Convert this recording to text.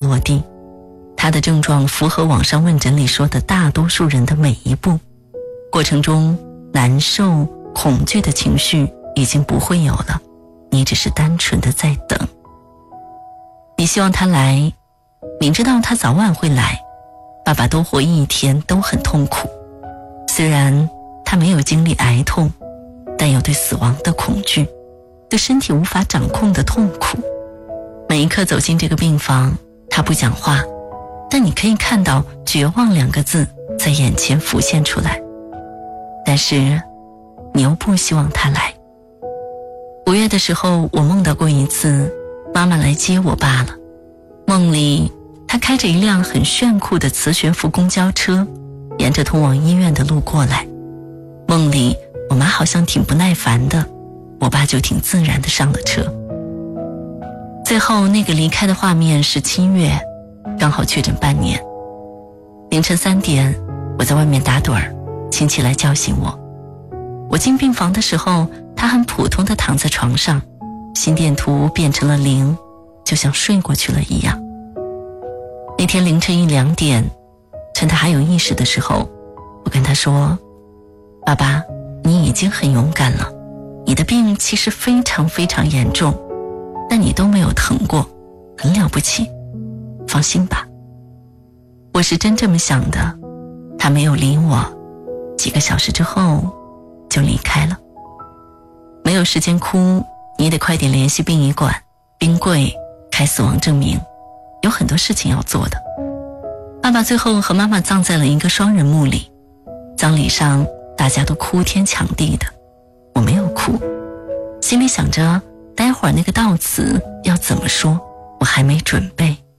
落地，他的症状符合网上问诊里说的大多数人的每一步，过程中难受、恐惧的情绪已经不会有了，你只是单纯的在等。你希望他来，明知道他早晚会来，爸爸多活一天都很痛苦。虽然他没有经历癌痛，但有对死亡的恐惧，对身体无法掌控的痛苦。每一刻走进这个病房，他不讲话，但你可以看到绝望2个字在眼前浮现出来。但是你又不希望他来。5月的时候，我梦到过一次妈妈来接我爸了。梦里他开着一辆很炫酷的磁悬浮公交车，沿着通往医院的路过来。梦里我妈好像挺不耐烦的，我爸就挺自然的上了车。最后那个离开的画面是7月，刚好确诊半年。凌晨3点，我在外面打盹儿，亲戚来叫醒我。我进病房的时候，他很普通的躺在床上，心电图变成了0，就像睡过去了一样。那天凌晨1、2点，趁他还有意识的时候，我跟他说，爸爸，你已经很勇敢了，你的病其实非常非常严重，但你都没有疼过，很了不起，放心吧。我是真这么想的。他没有理我，几个小时之后就离开了。没有时间哭，你得快点联系殡仪馆、冰柜，开死亡证明，有很多事情要做的。爸爸最后和妈妈葬在了一个双人墓里，葬礼上大家都哭天抢地的，我没有哭，心里想着待会儿那个悼词要怎么说，我还没准备。